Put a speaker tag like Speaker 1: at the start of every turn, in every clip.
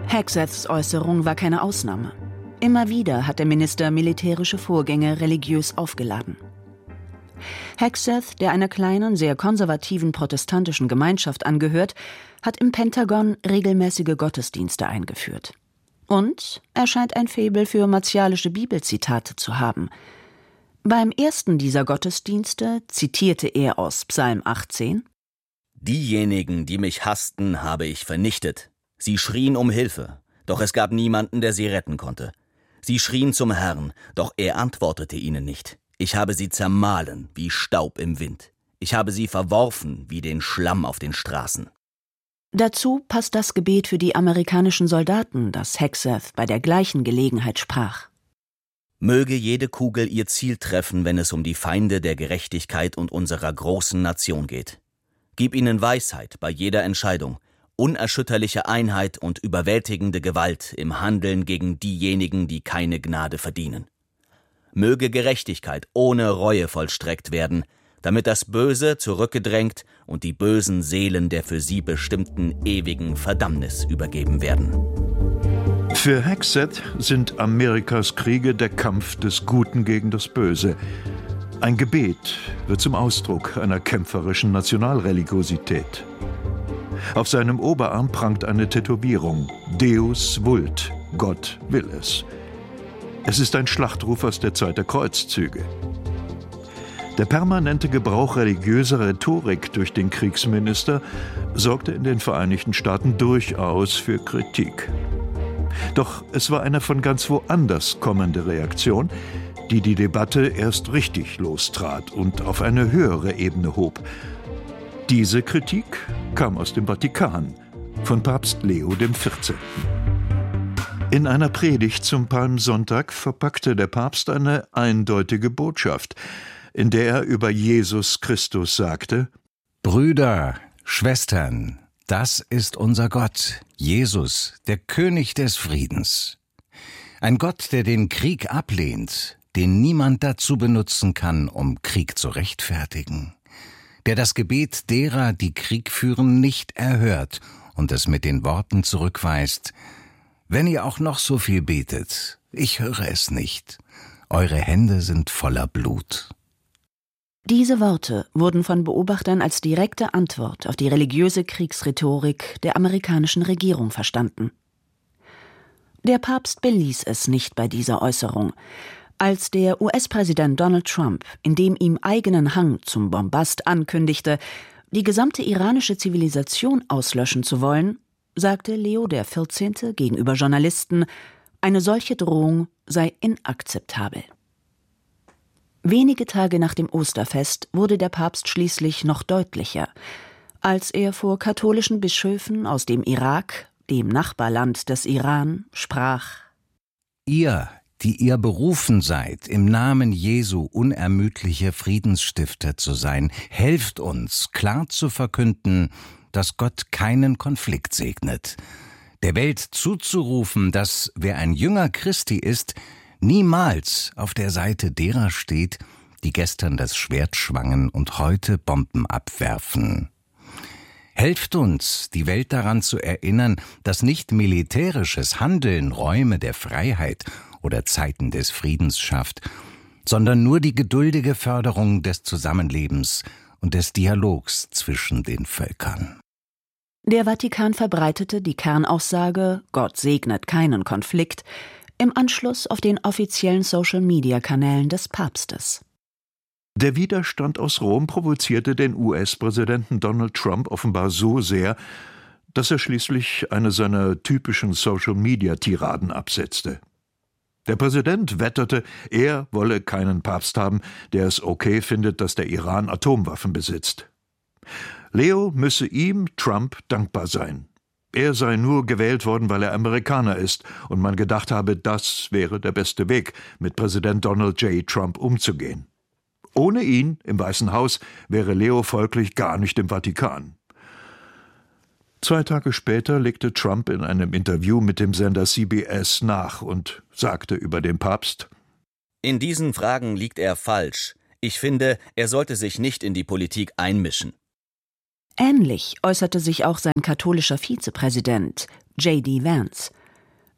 Speaker 1: Hegseths Äußerung war keine Ausnahme. Immer wieder hat der Minister militärische Vorgänge religiös aufgeladen. Hegseth, der einer kleinen, sehr konservativen protestantischen Gemeinschaft angehört, hat im Pentagon regelmäßige Gottesdienste eingeführt. Und er scheint ein Faible für martialische Bibelzitate zu haben. Beim ersten dieser Gottesdienste zitierte er aus Psalm 18:
Speaker 2: »Diejenigen, die mich hassten, habe ich vernichtet. Sie schrien um Hilfe, doch es gab niemanden, der sie retten konnte. Sie schrien zum Herrn, doch er antwortete ihnen nicht. Ich habe sie zermahlen wie Staub im Wind. Ich habe sie verworfen wie den Schlamm auf den Straßen.«
Speaker 1: Dazu passt das Gebet für die amerikanischen Soldaten, das Hegseth bei der gleichen Gelegenheit sprach.
Speaker 2: »Möge jede Kugel ihr Ziel treffen, wenn es um die Feinde der Gerechtigkeit und unserer großen Nation geht. Gib ihnen Weisheit bei jeder Entscheidung, unerschütterliche Einheit und überwältigende Gewalt im Handeln gegen diejenigen, die keine Gnade verdienen. Möge Gerechtigkeit ohne Reue vollstreckt werden, damit das Böse zurückgedrängt und die bösen Seelen der für sie bestimmten ewigen Verdammnis übergeben werden.«
Speaker 3: Für Hegseth sind Amerikas Kriege der Kampf des Guten gegen das Böse. Ein Gebet wird zum Ausdruck einer kämpferischen Nationalreligiosität. Auf seinem Oberarm prangt eine Tätowierung: Deus vult, Gott will es. Es ist ein Schlachtruf aus der Zeit der Kreuzzüge. Der permanente Gebrauch religiöser Rhetorik durch den Kriegsminister sorgte in den Vereinigten Staaten durchaus für Kritik. Doch es war eine von ganz woanders kommende Reaktion, die die Debatte erst richtig lostrat und auf eine höhere Ebene hob. Diese Kritik kam aus dem Vatikan, von Papst Leo XIV. In einer Predigt zum Palmsonntag verpackte der Papst eine eindeutige Botschaft, in der er über Jesus Christus sagte:
Speaker 4: Brüder, Schwestern, das ist unser Gott, Jesus, der König des Friedens. Ein Gott, der den Krieg ablehnt, den niemand dazu benutzen kann, um Krieg zu rechtfertigen. Der das Gebet derer, die Krieg führen, nicht erhört und es mit den Worten zurückweist: Wenn ihr auch noch so viel betet, ich höre es nicht. Eure Hände sind voller Blut.
Speaker 1: Diese Worte wurden von Beobachtern als direkte Antwort auf die religiöse Kriegsrhetorik der amerikanischen Regierung verstanden. Der Papst beließ es nicht bei dieser Äußerung. Als der US-Präsident Donald Trump in dem ihm eigenen Hang zum Bombast ankündigte, die gesamte iranische Zivilisation auslöschen zu wollen, sagte Leo XIV. Gegenüber Journalisten, eine solche Drohung sei inakzeptabel. Wenige Tage nach dem Osterfest wurde der Papst schließlich noch deutlicher, als er vor katholischen Bischöfen aus dem Irak, dem Nachbarland des Iran, sprach:
Speaker 4: Ihr, die ihr berufen seid, im Namen Jesu unermüdliche Friedensstifter zu sein, helft uns, klar zu verkünden, dass Gott keinen Konflikt segnet. Der Welt zuzurufen, dass wer ein Jünger Christi ist, niemals auf der Seite derer steht, die gestern das Schwert schwangen und heute Bomben abwerfen. Helft uns, die Welt daran zu erinnern, dass nicht militärisches Handeln Räume der Freiheit oder Zeiten des Friedens schafft, sondern nur die geduldige Förderung des Zusammenlebens und des Dialogs zwischen den Völkern.
Speaker 1: Der Vatikan verbreitete die Kernaussage »Gott segnet keinen Konflikt« im Anschluss auf den offiziellen Social-Media-Kanälen des Papstes.
Speaker 3: Der Widerstand aus Rom provozierte den US-Präsidenten Donald Trump offenbar so sehr, dass er schließlich eine seiner typischen Social-Media-Tiraden absetzte. Der Präsident wetterte, er wolle keinen Papst haben, der es okay findet, dass der Iran Atomwaffen besitzt. Leo müsse ihm, Trump, dankbar sein. Er sei nur gewählt worden, weil er Amerikaner ist und man gedacht habe, das wäre der beste Weg, mit Präsident Donald J. Trump umzugehen. Ohne ihn im Weißen Haus wäre Leo folglich gar nicht im Vatikan. 2 Tage später legte Trump in einem Interview mit dem Sender CBS nach und sagte über den Papst:
Speaker 2: In diesen Fragen liegt er falsch. Ich finde, er sollte sich nicht in die Politik einmischen.
Speaker 1: Ähnlich äußerte sich auch sein katholischer Vizepräsident J.D. Vance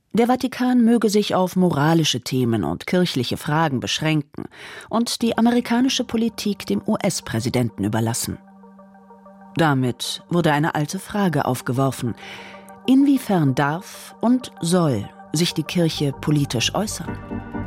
Speaker 1: Der Vatikan möge sich auf moralische Themen und kirchliche Fragen beschränken und die amerikanische Politik dem US-Präsidenten überlassen. Damit wurde eine alte Frage aufgeworfen: Inwiefern darf und soll sich die Kirche politisch äußern?